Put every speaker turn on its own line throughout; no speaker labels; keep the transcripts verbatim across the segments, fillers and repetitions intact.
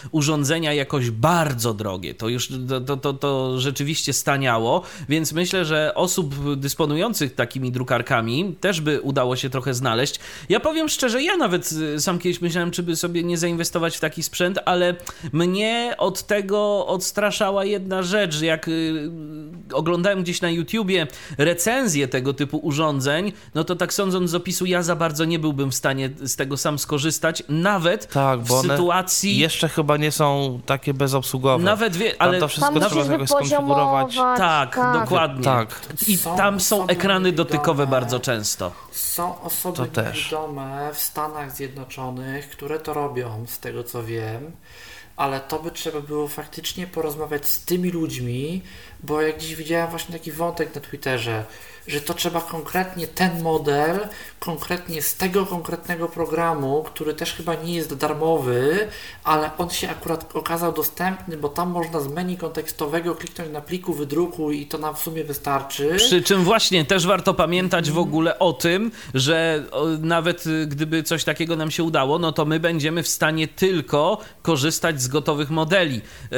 urządzenia jakoś bardzo drogie. To już to, to, to, to rzeczywiście staniało, więc myślę, że osób dysponujących takimi drukarkami też by udało się trochę znaleźć. Ja powiem szczerze, ja nawet sam kiedyś myślałem, czy by sobie nie zainwestować w taki sprzęt, ale mnie od tego odstraszała jedna rzecz, jak oglądałem gdzieś na YouTubie recenzję tego typu urządzeń, no to tak sądząc z opisu, ja za bardzo nie byłbym w stanie z tego sam skorzystać, nawet
tak,
w
bo
sytuacji...
jeszcze chyba nie są takie bezobsługowe.
Nawet wie, ale...
Tam to wszystko
tam
trzeba jakoś skonfigurować.
Tak, tak, dokładnie.
Tak.
I
Są
tam są
osoby
ekrany
niewidome.
dotykowe bardzo często.
Są osoby
To też.
niewidome w Stanach Zjednoczonych, które to robią, z tego co wiem, ale to by trzeba było faktycznie porozmawiać z tymi ludźmi, bo jak dziś widziałem właśnie taki wątek na Twitterze, że to trzeba konkretnie ten model, konkretnie z tego konkretnego programu, który też chyba nie jest darmowy, ale on się akurat okazał dostępny, bo tam można z menu kontekstowego kliknąć na pliku wydruku i to nam w sumie wystarczy.
Przy czym właśnie też warto pamiętać w ogóle o tym, że nawet gdyby coś takiego nam się udało, no to my będziemy w stanie tylko korzystać z gotowych modeli.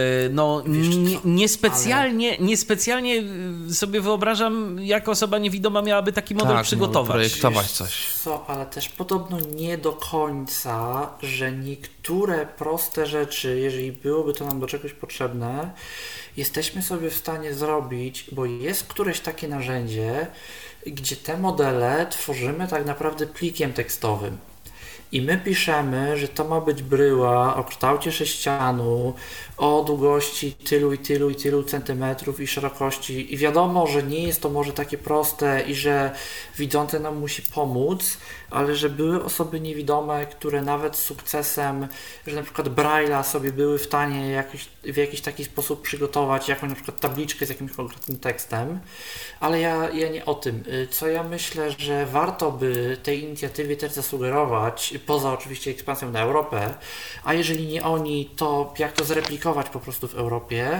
No nie, niespecjalnie, ale... niespecjalnie sobie wyobrażam, jak osoba niewidoma miałaby taki model
tak,
przygotować.
projektować coś.
Co, ale też podobno nie do końca, że niektóre proste rzeczy, jeżeli byłoby to nam do czegoś potrzebne, jesteśmy sobie w stanie zrobić, bo jest któreś takie narzędzie, gdzie te modele tworzymy tak naprawdę plikiem tekstowym. I my piszemy, że to ma być bryła o kształcie sześcianu, o długości tylu i tylu i tylu centymetrów i szerokości. I wiadomo, że nie jest to może takie proste i że widzący nam musi pomóc, ale że były osoby niewidome, które nawet z sukcesem, że na przykład Braille'a sobie były w stanie jakiś, w jakiś taki sposób przygotować, jakąś na przykład tabliczkę z jakimś konkretnym tekstem. Ale ja, ja nie o tym. Co ja myślę, że warto by tej inicjatywie też zasugerować, poza oczywiście ekspansją na Europę, a jeżeli nie oni, to jak to zreplikować po prostu w Europie,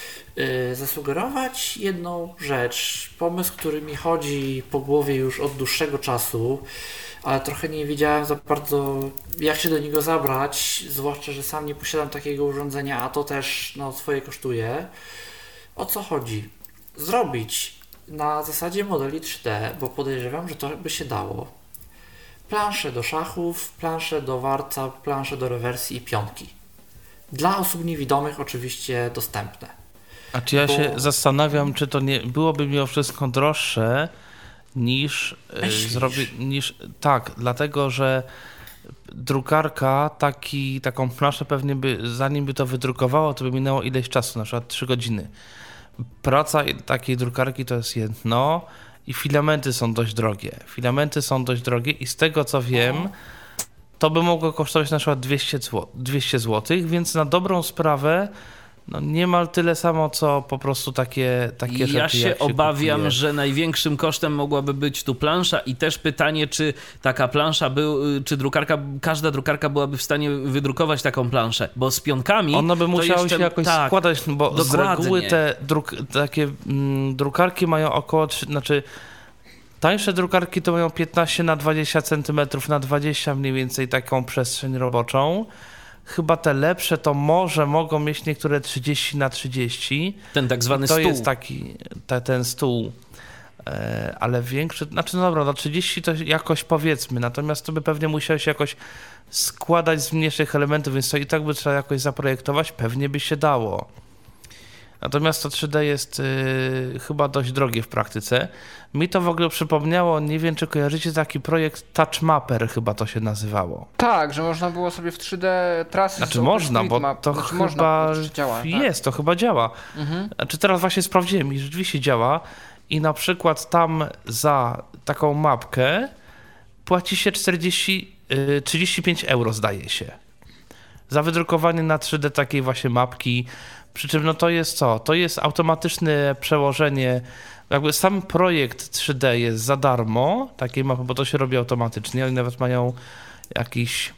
yy, zasugerować jedną rzecz, pomysł, który mi chodzi po głowie już od dłuższego czasu, ale trochę nie wiedziałem za bardzo, jak się do niego zabrać, zwłaszcza, że sam nie posiadam takiego urządzenia, a to też no, swoje kosztuje. O co chodzi? Zrobić na zasadzie modeli trzy D, bo podejrzewam, że to by się dało. Plansze do szachów, plansze do warca, plansze do rewersji i pionki. Dla osób niewidomych oczywiście dostępne.
A czy ja
bo...
się zastanawiam, czy to nie byłoby mimo wszystko droższe niż yy, zrobić, niż tak, dlatego że drukarka taki, taką planszę pewnie by, zanim by to wydrukowało, to by minęło ileś czasu, na przykład trzy godziny. Praca takiej drukarki to jest jedno i filamenty są dość drogie. Filamenty są dość drogie i z tego co wiem, to by mogło kosztować na przykład dwieście złotych, więc na dobrą sprawę no niemal tyle samo, co po prostu takie, takie
ja
rzeczy. Ja
się,
się
obawiam,
kupuje.
że największym kosztem mogłaby być tu plansza i też pytanie, czy taka plansza, był, czy drukarka, każda drukarka byłaby w stanie wydrukować taką planszę, bo z pionkami...
One by musiały
jeszcze,
się jakoś
tak,
składać, bo
dokładnie.
z reguły te druk, takie mm, drukarki mają około, znaczy tańsze drukarki to mają piętnaście na dwadzieścia centymetrów na dwadzieścia mniej więcej taką przestrzeń roboczą. Chyba te lepsze to może mogą mieć niektóre trzydzieści na trzydzieści.
Ten tak zwany
to
stół.
To jest taki, te, ten stół. E, ale większy, znaczy no dobra, no trzydzieści to jakoś powiedzmy, natomiast to by pewnie musiało się jakoś składać z mniejszych elementów, więc to i tak by trzeba jakoś zaprojektować, pewnie by się dało. Natomiast to trzy D jest y, chyba dość drogie w praktyce. Mi to w ogóle przypomniało, nie wiem czy kojarzycie taki projekt Touchmapper, chyba to się nazywało.
Tak, że można było sobie w trzy D trasy
Znaczy
z
można, bo
Map,
to
znaczy
chyba
można, to działa,
jest,
tak.
to chyba działa.
Mhm.
Znaczy teraz właśnie sprawdziłem i rzeczywiście działa i na przykład tam za taką mapkę płaci się czterdzieści, y, trzydzieści pięć euro zdaje się. Za wydrukowanie na trzy D takiej właśnie mapki. Przy czym no to jest co? To jest automatyczne przełożenie, jakby sam projekt trzy D jest za darmo, takiej mapy, bo to się robi automatycznie, oni nawet mają jakiś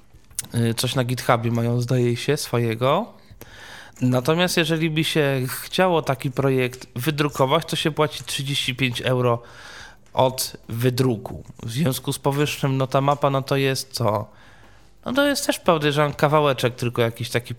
coś na GitHubie, mają zdaje się swojego. Natomiast jeżeli by się chciało taki projekt wydrukować, to się płaci trzydzieści pięć euro od wydruku. W związku z powyższym no ta mapa no to jest co? No to jest też podejrzewam kawałeczek, tylko jakiś taki